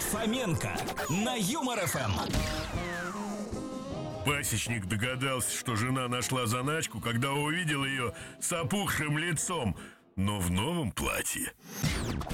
Фоменко на Юмор ФМ. Пасечник догадался, что жена нашла заначку, когда увидел ее с опухшим лицом, но в новом платье.